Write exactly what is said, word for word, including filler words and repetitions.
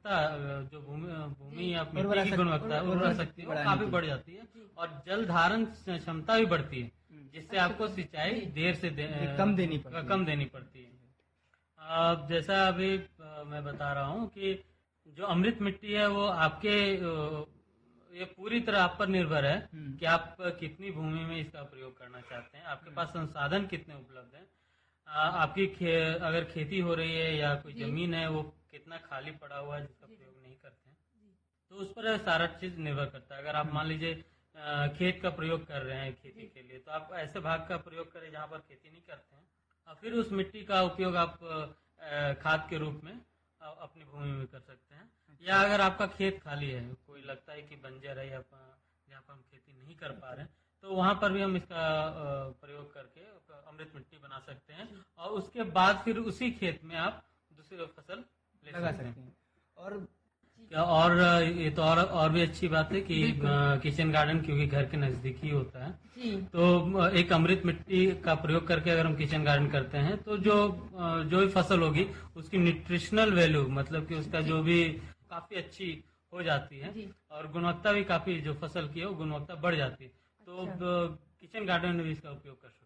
गुणवत्ता अ, जो भूमि भूमि या मिट्टी की गुणवत्ता है, उर्वरा शक्ति वो काफी बढ़ जाती है और जल धारण क्षमता भी बढ़ती है, जिससे आपको सिंचाई देर से दे, कम देनी पड़ती है। कम देनी पड़ती है। अ, जैसा अभी अ, मैं बता रहा हूँ कि जो अमृत मिट्टी है वो आपके अ, ये पूरी तरह आप पर निर्भर है कि आप कितनी भूमि में इसका प्रयोग करना चाहते हैं, आपके पास संसाधन कितने उपलब्ध हैं, आ, आपकी खे, अगर खेती हो रही है या कोई जमीन है वो कितना खाली पड़ा हुआ है जिसका प्रयोग नहीं करते हैं, तो उस पर सारा चीज निर्भर करता है। अगर आप मान लीजिए अ, खेत का प्रयोग कर रहे हैं खेती के लिए, तो आप ऐसे भाग का प्रयोग करें जहाँ पर खेती नहीं करते हैं और फिर उस मिट्टी का उपयोग आप अ, खाद के रूप में अ, अपनी भूमि में कर सकते हैं। या अगर आपका खेत खाली है, कोई लगता है कि बंजर है या प- जहाँ पर हम खेती नहीं कर पा रहे हैं, तो वहां पर भी हम इसका अ, प्रयोग करके अमृत मिट्टी बना सकते हैं और उसके बाद फिर उसी खेत में आप दूसरी फसल ले लगा सकते हैं। सकते हैं। और क्या और अ, ये तो और और भी अच्छी बात है कि अ, किचन गार्डन क्योंकि घर के नजदीक ही होता है, तो अ, एक अमृत मिट्टी का प्रयोग करके अगर हम किचन गार्डन करते हैं तो जो अ, जो भी फसल होगी उसकी न्यूट्रिशनल वैल्यू, मतलब कि उसका जो भी काफी अच्छी हो जाती है और गुणवत्ता भी काफी, जो फसल की है वो गुणवत्ता बढ़ जाती है। तो अ, किचन गार्डन में भी इसका उपयोग कर सकते हैं।